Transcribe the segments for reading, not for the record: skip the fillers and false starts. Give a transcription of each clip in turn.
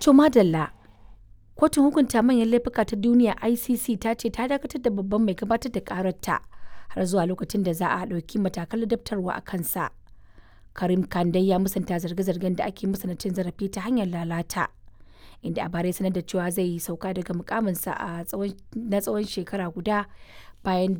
To madalla, kotun hukunta manyan laifuka ta duniya ICC ta ce ta dakatar da babban mai gabatar da ƙararta har zuwa lokacin da za a ɗauki matakan ladabtarwa a kansa. Karim Khan dai ya musanta zarge-zargen da ake masa na cin zarafi ta hanyar lalata, inda a bara ya sanar da cewa zai sauka daga mukaminsa na tsawon shekara guda bayan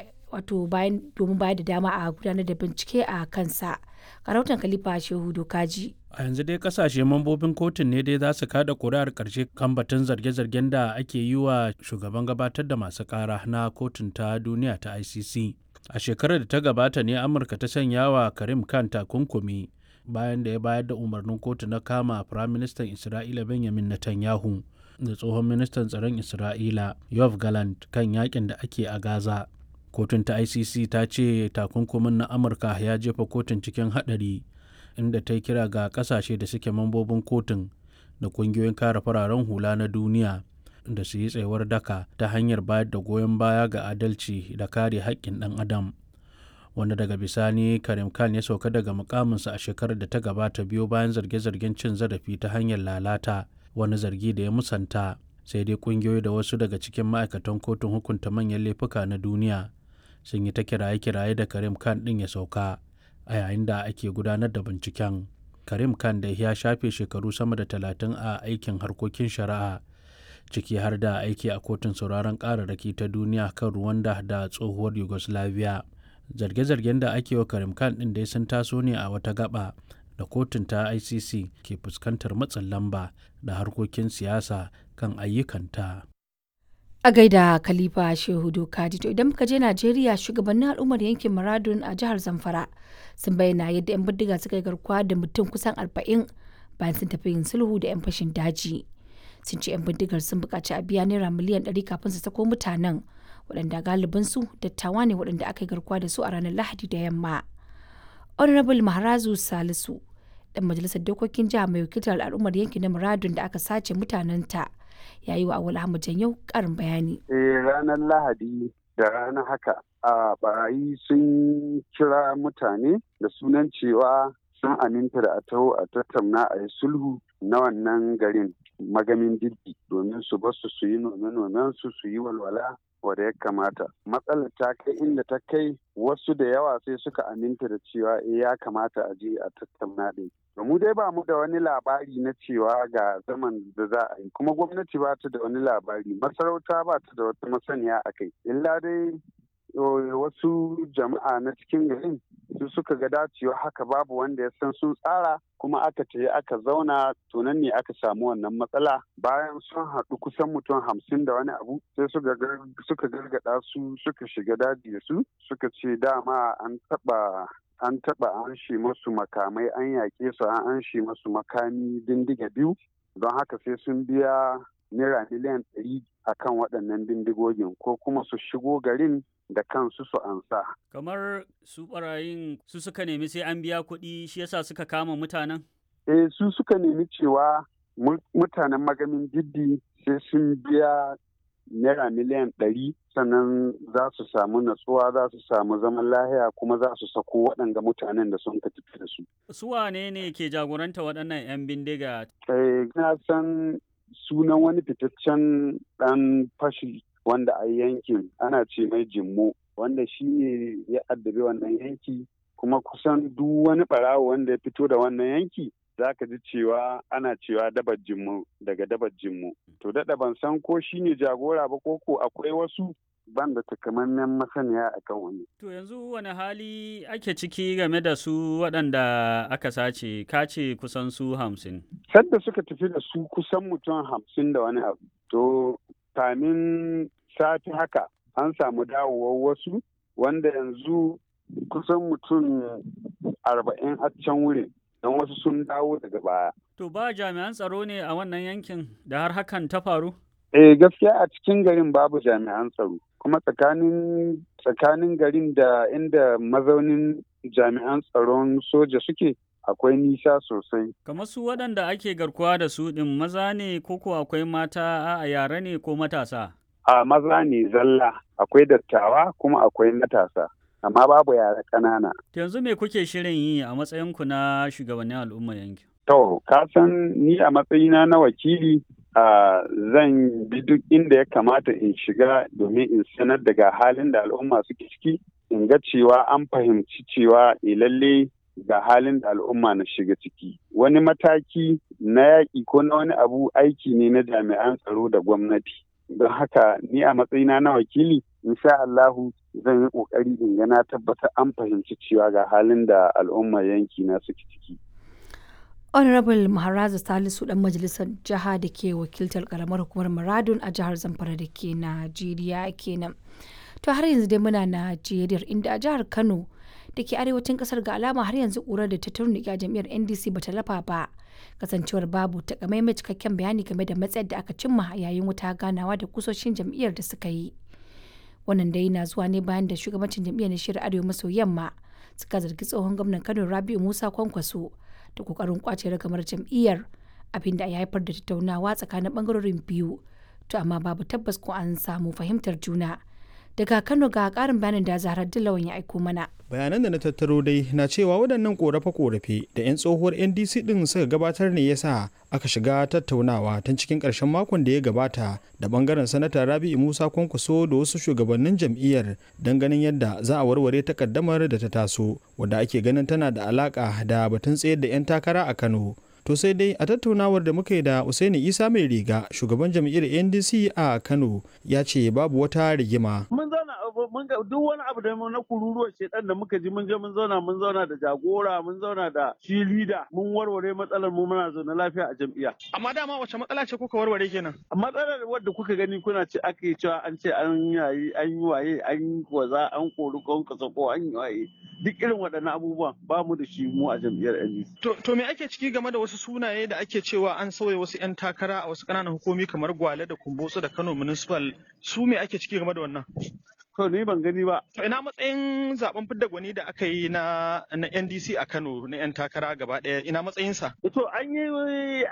domin bayar da dama a gudanar da bincike a kansa. Karautan Khalifa Shehu Dokaji. A yanzu dai kasashe mambobin kotun ne dai za su kada kuri'ar karshe kan batun zarge-zargen da ake yi wa shugaban gabatar da masu kara na kotun ta duniya ta ICC. A shekarar da ta gabata ne Amurka ta sanya wa Karim Khan takunkumi bayan da ya bayar da umarnin kotu na kama Firaministan Isra'ila Benjamin Netanyahu da tsohon ministan tsaron Isra'ila Yoav Gallant kan yakin da ake a Gaza. Kotun ta ICC ta ce takunkumin na Amurka ya jefa kotun cikin haɗari, inda ta yi kira ga kasashe da suke mambobin kotun da kungiyoyin kare fararen hula na duniya da su yi tsayuwar daka ta hanyar bayar da goyon baya ga adalci da kare haƙƙin ɗan adam, wanda daga bisani Karim Khan ya sauka daga mukaminsa a shekarar da ta gabata biyo bayan zarge-zargen cin zarafi ta hanyar lalata, wani zargi da ya musanta. Sai dai kungiyoyi da wasu daga cikin ma'aikatan kotun hukunta manyan laifuka na duniya sun yi ta kiraye-kiraye da Karim Khan ɗin ya sauka a yayin da ake gudanar da binciken. Karim Khan da ya shafe shekaru sama da 30 a aikin harkokin shari'a, ciki har da aiki a kotun sauraron kararraki ta duniya kan Rwanda da tsohuwar Yugoslavia. Zarge-zargen da ake wa Karim Khan ɗin dai sun taso ne a wata gaba da kotun ta ICC ke fuskantar matsin lamba da harkokin siyasa kan ayyukanta. A gaida Khalifa Shehu Dokaji. To idan muka je Najeriya, shugabannin al'ummar yankin Maradun a jihar Zamfara sun bayyana yadda 'yan bindiga suka yi garkuwa da mutum kusan 40 bayan sun tafi yin sulhu da 'yan fashin daji. Sun ce 'yan bindigar sun buƙaci a biya naira miliyan 100 kafin su sako mutanen, waɗanda galibinsu dattawa ne waɗanda aka yi garkuwa da su a ranar Lahadi da yamma. Honorable Maharazu Salisu, ɗan majalisar dokokin jiha mai wakiltar al'ummar yankin na Maradun da aka sace mutanenta, ya yi wa Awul Ahmad Janyau ƙarin bayani. Ranar Lahadi da ranar haka a barayi sun kira mutane da sunan cewa sun aminta da a taho a tattauna a yi sulhu na wannan garin Magamin Diddi domin su basu su yi nome-nomen su yi walwala wadda ya kamata. Matsalar ta kai inda ta kai wasu da yawa sai suka aminta da cewa ya kamata a je a tattauna ɗin. Mu dai ba mu da wani labari na cewa ga zaman da za a yi, kuma gwamnati ba ta da wani labari, masarauta ba ta da wata masaniya a kai. Illa dai wasu jama'a na cikin garin su suka ga dacewa haka, babu wanda ya san sun tsara, kuma aka tafi aka zauna tunan ne aka samu wannan matsala. Bayan sun haɗu kusan mutum 50 da wani abu, sai suka gargada su suka shiga daji da su, suka ce dama an taɓa an shi masu makamai, an yaƙe su, an shi masu makami bindiga 2, don haka sai sun biya naira miliyan 100 akan waɗannan bindigogin ko kuma su shigo garin da kansu su ansa. Kamar su barayin su suka nemi sai an biya kuɗi, shi yasa suka kama mutanen? Su suka nemi cewa mutanen Magamin Diddi sai sun biya naira miliyan 100 sannan za su samu natsuwa, za su samu zaman lahiya, kuma za su sako waɗanda mutanen da sun ka tafi da su. Su wane ne ke jagoranta waɗannan 'yan bindiga? Na san sunan wani fitaccen ɗan fashi wanda a yankin ana ce mai Jimmo, wanda shi ne ya addabi wannan yanki, kuma kusan duk wani ɓarawo wanda ya fito da wannan yanki za ka ji cewa ana cewa dabar Jimmo, daga dabar Jimmo. To daɗa ban san ko shi ne jagora ba ko akwai wasu, ban da takamaiman masaniya a kan wani. To yanzu wani hali ake ciki game da su waɗanda aka sace? Ka ce kusan su 50. Sadda suka tafi da su kusan mutum 50 da wani abu. To kamin sati haka an samu dawowar wasu, wanda yanzu kusan mutum 40 a can wurin, don wasu sun dawo daga baya. To ba jami'an tsaro ne a wannan yankin da har hakan ta faru? Gaskiya a cikin garin babu jami'an tsaro, kuma tsakanin garin da inda mazaunin jami'an tsaron soja suke akwai nisa sosai. Kamar su waɗanda ake garkuwa da su ɗin maza ne ko akwai mata, a yara ne ko matasa? A maza ne zalla, akwai dattawa kuma akwai matasa, amma babu yara ƙanana. Yanzu me kuke shirin yi a matsayinku na shugabannin al'umma yankin? To, ka san ni a matsayina na wakili zan bi duk inda ya kamata in shiga domin in sanar daga halin da al'umma suke ciki, in ga cewa an fahimci cewa lalle ga halin da al'umma na shiga ciki. Wani mataki na yaƙi ko na wani abu aiki ne na jami'an tsaro da gwamnati. Don haka ni a matsayina na wakili, insha Allahu zan yi ƙoƙari in ga na tabbatar an fahimci cewa ga halin da al'ummar yanki na suke ciki. Honorable Maharazu Salisu dan majalisar jiha da ke wakiltar karamar hukumar Maradun a jihar Zamfara da ke Najeriya kenan. To har yanzu dai muna Najeriya inda a jihar Kano da ke arewacin kasar ga alama har yanzu ƙurar da ta turnike a jam'iyyar NDC bata lafa ba. Kasancewar babu takamaimai cikakken bayani game da matsayar da aka cimma yayin wata ganawa da kusoshin jam'iyyar da suka yi. Wannan dai na zuwa ne bayan da shugabancin jam'iyyar na shirin arewa maso yamma suka zargi tsohon gwamnan Kano Rabi'u Musa Kwankwaso da kokarin kwace ragamar jam'iyyar, abinda ya haifar da tattaunawa tsakanin bangarorin biyu, to amma babu tabbas ko an samu fahimtar juna. Daga Kano ga karin bayanin da Zahra Dillawan ya aiko mana. Bayanan da na tattaro dai na cewa waɗannan korafe-korafe da 'yan tsohuwar NDC ɗin suka gabatar ne yasa aka shiga tattaunawa tun cikin ƙarshen makon da ya gabata da bangaren sanata Rabi'u Musa Kwankwaso da wasu shugabannin jam'iyyar don ganin yadda za a warware takaddamar da ta taso wadda ake ganin tana da alaka da batun tsayar da 'yan takara a Kano. To sai dai a tattaunawar da muka yi da Usaini Isa mai riga shugaban jam'iyyar NDC a Kano ya ce babu wata rigima. Mun ga duk wani abu da na kururuwar shedan da muka ji mun je mun zauna da jagora mun zauna da shi leader mun warware matsalar mu muna zaune lafiya a jam'iyya. Amma dama wace matsala ce kuka warware kenan? Matsalar wadda kuka gani kuna ce ake cewa an ce an yayi an yi waye an yi waza an kori kasa ko an yi waye duk irin waɗannan abubuwan ba mu da shi mu a jam'iyyar NDC. To me ake ciki game da wasu sunaye da ake cewa an sauya wasu 'yan takara a wasu ƙananan hukumi kamar Gwale da Kumbotso da Kano Municipal, su me ake ciki game da wannan? To ni ban gani ba. To ina matsayin zaben fidda gwani da aka yi na NDC a Kano na 'yan takara gaba ɗaya, ina matsayinsa? To an yi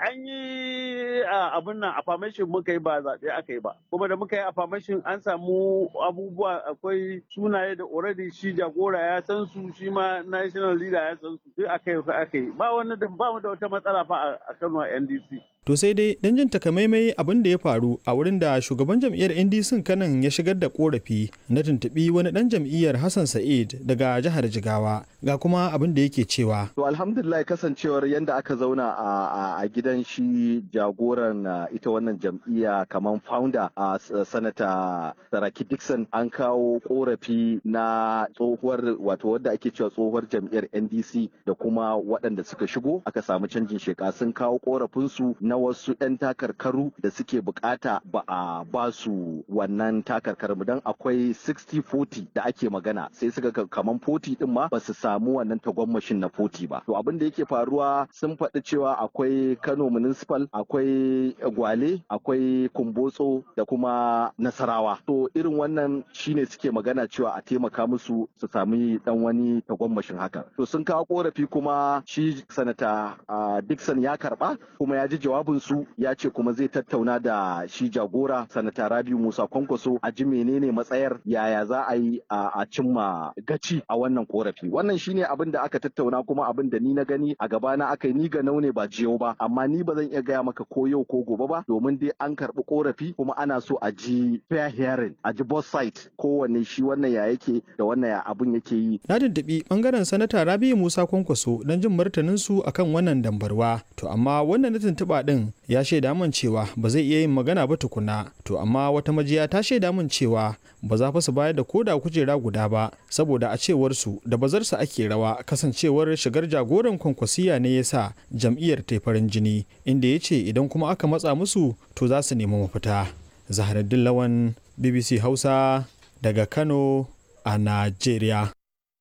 abin nan affirmation muka yi ba zaɓe aka yi ba. Kuma da muka yi affirmation an samu abubuwa, akwai sunaye da already shi jagora ya san su, shi ma national leader ya san su, duk aka yi. Ba mu da wata matsala fa a Kano a NDC. To sai dai dan jin takamaimai abin da ya faru a wurin da shugaban jam'iyyar NDC kanan ya shigar da korafi na tuntubi wani dan jam'iyyar Hassan Sa'id daga jihar Jigawa ga kuma abin da yake cewa. To alhamdulillah kasancewar yanda aka zauna a gidan shi jagoran ita wannan jam'iyya kamar founder a sanata Saraki Dixon an kawo korafi na tsohuwar wato wadda ake cewa tsohuwar jam'iyyar NDC da kuma waɗanda suka shigo aka samu canjin sheka sun kawo korafinsu na wasu 'yan takarkaru da suke bukata ba a ba su wannan takarkaru don akwai 60-40 da ake magana sai suka kaman 40 din ma ba su samu wannan tagwammashin na 40 ba. To abin da yake faruwa sun faɗi cewa akwai Kano Municipal, akwai Gwale, akwai Kumbotso da kuma Nasarawa. To irin wannan shine suke magana cewa a taimaka musu su sami dan wani tagwammashin haka. To sun kawo korafi kuma shi sanata Dixon ya karba kuma ya ji jawabinsu ya ce kuma zai tattauna da shi jagora sanata Rabi'u Musa Kwankwaso a ji menene matsayar yaya za a yi a cimma gaci a wannan korafi. Wannan shine abin da aka tattauna kuma abin da ni na gani a gabana aka yi, ni ga naune ba jiyau ba, amma ni ba zan iya gaya maka ko yau ko gobe ba domin dai an karɓi korafi kuma ana so a ji fair hearing, a ji both side kowanne shi wannan ya yake da wannan ya abin yake yi. Na tuntuɓi bangaren sanata Rabi'u Musa Kwankwaso don jin martanin su akan wannan dambarwa, to amma wannan na tuntuɓa din ya shaida min cewa ba zai iya yin magana ba tukuna, to amma wata majiya ta shaida min cewa ba za fa su bayar da koda kujera guda ba saboda a cewar su da bazarsa ake rawa kasancewar shigar jagoran Kwankwasiya ne yasa jam'iyyar ta farin jini, inda ya ce idan kuma aka matsa musu to za su nemi mafita. Zahraddin Lawan, BBC Hausa daga Kano a Najeriya.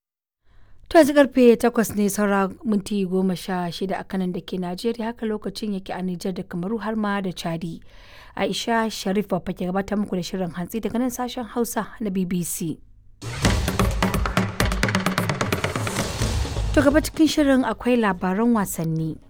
To yanzu karfe 8 ne saura minti 16 a kanan da ke Najeriya, haka lokacin yake a Nijar da Kamaru har ma da Chadi. Aisha Sharif babba ke gabatar muku da shirin hantsi daga nan sashen Hausa na BBC. To gaba cikin shirin akwai labaran wasanni.